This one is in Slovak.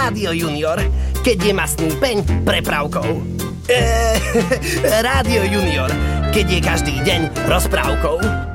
Rádio Junior, keď je mastný peň prepravkou. Rádio Junior, keď je každý deň rozprávkou.